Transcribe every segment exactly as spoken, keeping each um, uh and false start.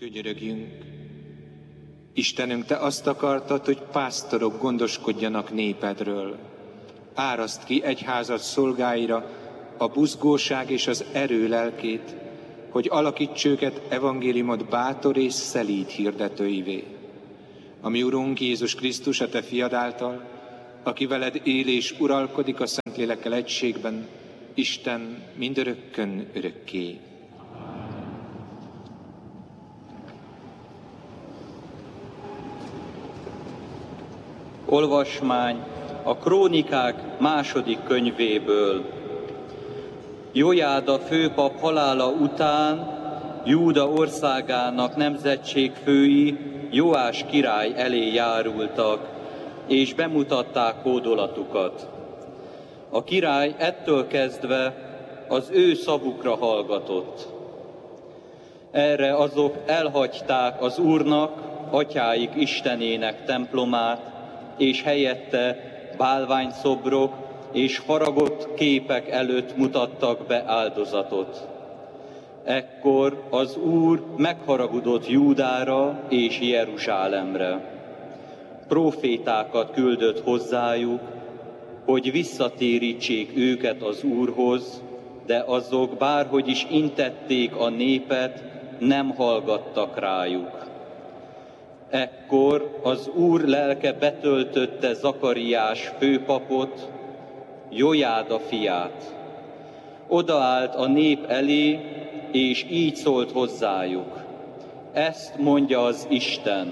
Könyörögjünk! Istenünk, Te azt akartad, hogy pásztorok gondoskodjanak népedről. Áraszd ki egyházad szolgáira a buzgóság és az erő lelkét, hogy alakíts őket evangéliumod bátor és szelíd hirdetőivé. A mi Urunk Jézus Krisztus, a Te fiad által, aki veled él és uralkodik a Szentlélekkel egységben, Isten mindörökkön örökké. Olvasmány a Krónikák második könyvéből. Jojáda főpap halála után Júda országának nemzetségfői Joás király elé járultak, és bemutatták hódolatukat. A király ettől kezdve az ő szavukra hallgatott. Erre azok elhagyták az Úrnak, atyáik Istenének templomát, és helyette bálványszobrok és faragott képek előtt mutattak be áldozatot. Ekkor az Úr megharagudott Júdára és Jeruzsálemre. Prófétákat küldött hozzájuk, hogy visszatérítsék őket az Úrhoz, de azok bárhogy is intették a népet, nem hallgattak rájuk. Ekkor az Úr lelke betöltötte Zakariás főpapot, Jojáda fiát. Odaállt a nép elé, és így szólt hozzájuk. Ezt mondja az Isten.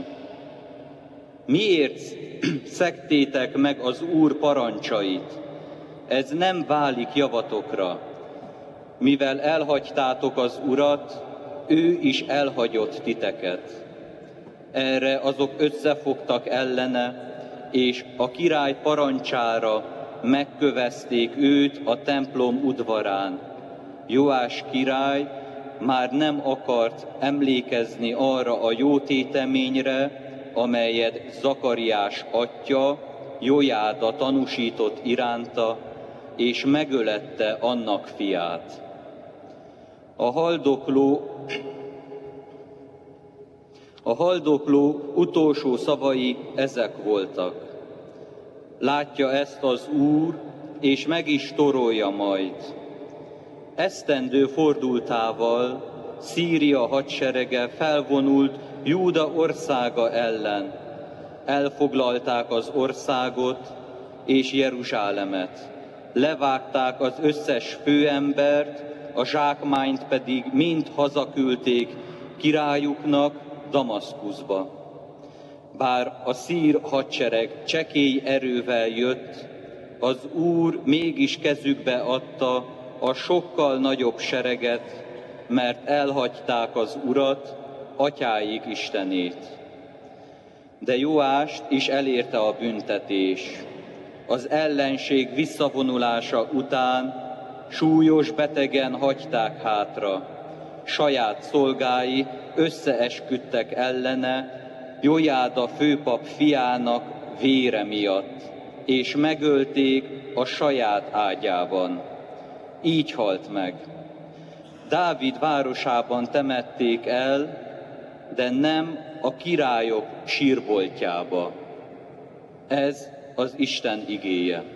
Miért szegtétek meg az Úr parancsait? Ez nem válik javatokra. Mivel elhagytátok az Urat, ő is elhagyott titeket. Erre azok összefogtak ellene, és a király parancsára megkövezték őt a templom udvarán. Joás király már nem akart emlékezni arra a jó téteményre, amelyet Zakariás atyja, Jojáda tanúsított iránta, és megölette annak fiát. A haldokló A haldokló utolsó szavai ezek voltak. Látja ezt az Úr, és meg is torolja majd. Esztendő fordultával Szíria hadserege felvonult Júda országa ellen. Elfoglalták az országot és Jeruzsálemet. Levágták az összes főembert, a zsákmányt pedig mind hazaküldték királyuknak, Damaszkuszba. Bár a szír hadsereg csekély erővel jött, az Úr mégis kezükbe adta a sokkal nagyobb sereget, mert elhagyták az Urat, atyáik Istenét. De Joást is elérte a büntetés. Az ellenség visszavonulása után súlyos betegen hagyták hátra. Saját szolgái összeesküdtek ellene, Jojáda főpap fiának vére miatt, és megölték a saját ágyában. Így halt meg. Dávid városában temették el, de nem a királyok sírboltjába. Ez az Isten igéje.